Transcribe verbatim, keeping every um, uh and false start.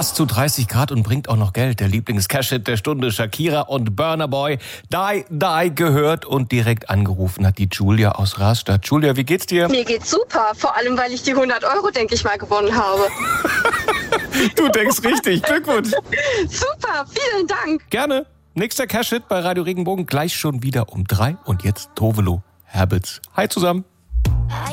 Fast zu dreißig Grad und bringt auch noch Geld. Der Lieblings-Cash-Hit der Stunde, Shakira und Burna Boy. Die, die gehört und direkt angerufen hat die Julia aus Rastatt. Julia, wie geht's dir? Mir geht's super, vor allem, weil ich die hundert Euro, denke ich mal, gewonnen habe. Du denkst richtig, Glückwunsch. Super, vielen Dank. Gerne. Nächster Cash-Hit bei Radio Regenbogen, gleich schon wieder um drei. Und jetzt Tovelo Habits. Hi zusammen.